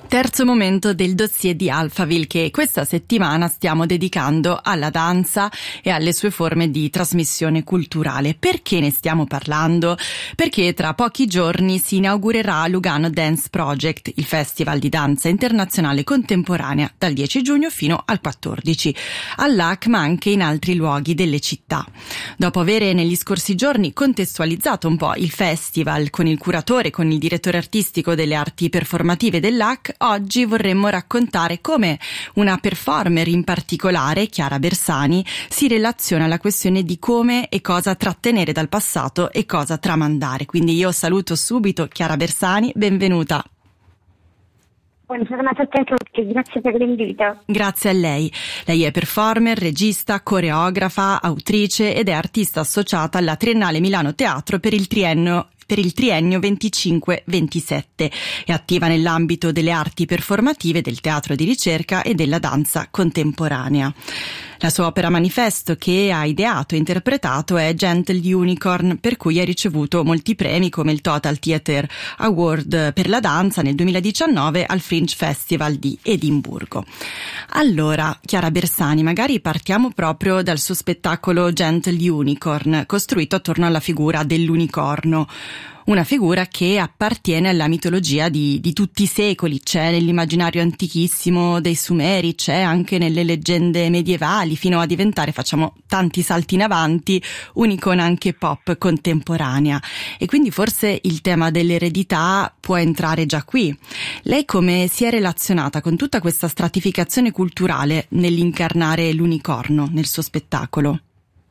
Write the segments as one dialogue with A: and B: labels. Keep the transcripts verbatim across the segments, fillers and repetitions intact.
A: Terzo momento del dossier di Alphaville che questa settimana stiamo dedicando alla danza e alle sue forme di trasmissione culturale. Perché ne stiamo parlando? Perché tra pochi giorni si inaugurerà Lugano Dance Project, il festival di danza internazionale contemporanea dal dieci giugno fino al quattordici, all'A C ma anche in altri luoghi delle città. Dopo avere negli scorsi giorni contestualizzato un po' il festival con il curatore, con il direttore artistico delle arti performative dell'A C, oggi vorremmo raccontare come una performer in particolare, Chiara Bersani, si relaziona alla questione di come e cosa trattenere dal passato e cosa tramandare. Quindi io saluto subito Chiara Bersani, benvenuta.
B: Buongiorno a tutti e a tutti, grazie per l'invito.
A: Grazie a lei. Lei è performer, regista, coreografa, autrice ed è artista associata alla Triennale Milano Teatro per il triennio per il triennio venticinque ventisette. È attiva nell'ambito delle arti performative, del teatro di ricerca e della danza contemporanea. La sua opera manifesto che ha ideato e interpretato è Gentle Unicorn, per cui ha ricevuto molti premi come il Total Theatre Award per la danza nel duemiladiciannove al Fringe Festival di Edimburgo. Allora, Chiara Bersani, magari partiamo proprio dal suo spettacolo Gentle Unicorn, costruito attorno alla figura dell'unicorno. Una figura che appartiene alla mitologia di, di tutti i secoli, c'è nell'immaginario antichissimo dei Sumeri, c'è anche nelle leggende medievali, fino a diventare, facciamo tanti salti in avanti, un'icona anche pop contemporanea. E quindi forse il tema dell'eredità può entrare già qui. Lei come si è relazionata con tutta questa stratificazione culturale nell'incarnare l'unicorno nel suo spettacolo?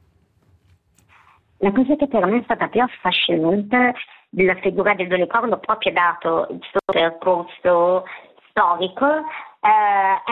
B: La cosa che per me è stata più affascinante della figura dell'unicorno, proprio dato il suo percorso storico, eh,